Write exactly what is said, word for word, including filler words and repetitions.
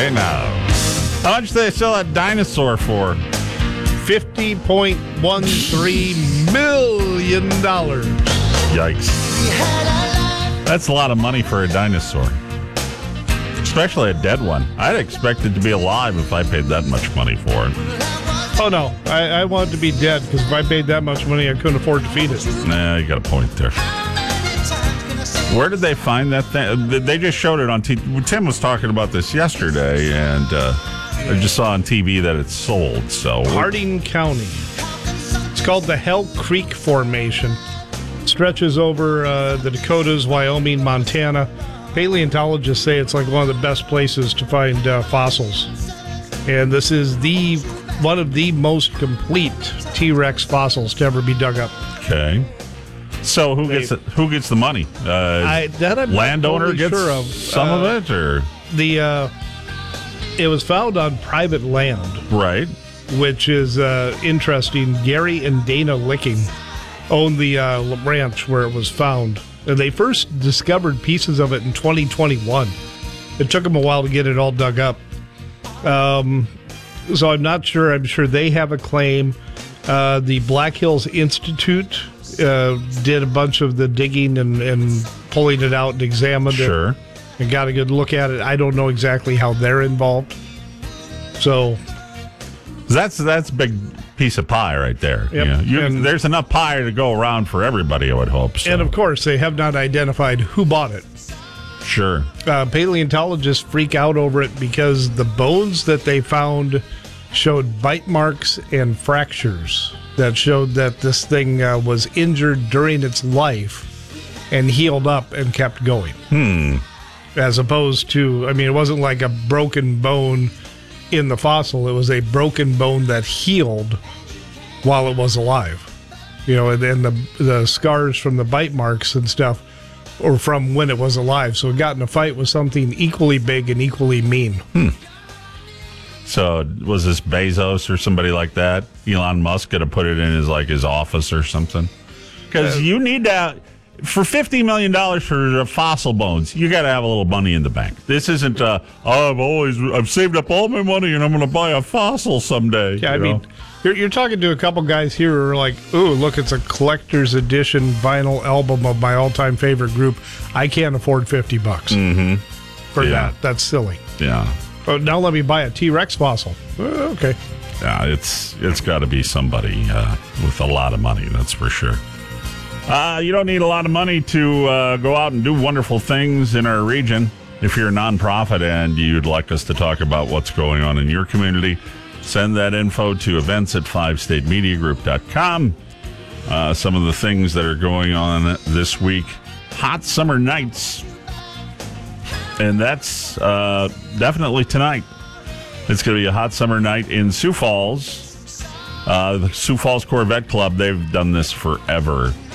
Hey, now. How much do they sell that dinosaur for? fifty point one three million dollars. Yikes. That's a lot of money for a dinosaur. Especially a dead one. I'd expect it to be alive if I paid that much money for it. Oh, no. I, I want it to be dead, because if I paid that much money, I couldn't afford to feed it. Nah, you got a point there. Where did they find that thing? They just showed it on T V. Tim was talking about this yesterday, and uh, I just saw on T V that it's sold. So Harding County. It's called the Hell Creek Formation. It stretches over uh, the Dakotas, Wyoming, Montana. Paleontologists say it's like one of the best places to find uh, fossils. And this is the one of the most complete T-Rex fossils to ever be dug up. Okay. So who They- gets the, who gets the money? Uh, I, that I'm not landowner totally gets sure of. some Uh, of it, or The uh, it was found on private land, right? which is uh, interesting. Gary and Dana Licking owned the uh, ranch where it was found, and they first discovered pieces of it in twenty twenty-one. It took them a while to get it all dug up. Um, so I'm not sure. I'm sure they have a claim. Uh, the Black Hills Institute uh, did a bunch of the digging and, and pulling it out and examined it. Sure. And got a good look at it. I don't know exactly how they're involved. So That's that's a big piece of pie right there. Yep. You know, you- And- there's enough pie to go around for everybody, I would hope. So. And of course, they have not identified who bought it. Sure. Uh, paleontologists freak out over it because the bones that they found showed bite marks and fractures that showed that this thing uh, was injured during its life and healed up and kept going. Hmm. As opposed to, I mean, it wasn't like a broken bone in the fossil. It was a broken bone that healed while it was alive. You know, and then the, the scars from the bite marks and stuff or from when it was alive. So it got in a fight with something equally big and equally mean. Hmm. So was this Bezos or somebody like that? Elon Musk could have put it in his like his office or something. Because Uh, you need to, for fifty million dollars for uh, fossil bones, you got to have a little money in the bank. This isn't, uh, oh, I've always, I've saved up all my money and I'm going to buy a fossil someday. Yeah, I you mean, know? you're, you're talking to a couple guys here who are like, ooh, look, it's a collector's edition vinyl album of my all-time favorite group. I can't afford fifty bucks Mm-hmm. for Yeah. that. That's silly. Yeah. But now let me buy a T-Rex fossil. Uh, okay. Yeah, it's it's got to be somebody uh, with a lot of money, that's for sure. Uh, you don't need a lot of money to uh, go out and do wonderful things in our region. If you're a nonprofit and you'd like us to talk about what's going on in your community, send that info to events at five state media group dot com. Uh, some of the things that are going on this week. Hot summer nights. And that's uh, definitely tonight. It's going to be a hot summer night in Sioux Falls. Uh, the Sioux Falls Corvette Club, they've done this forever.